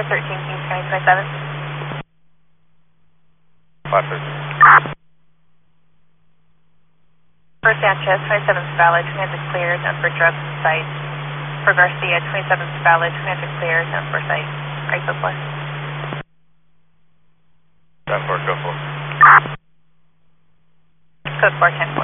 413, Kings County 27. 513. For Sanchez, 27 is valid, transit clear, and for drugs site. For Garcia, 27 is valid, transit clear, and for site. Right, go for. 10-4, go for. Code 4, 10-4.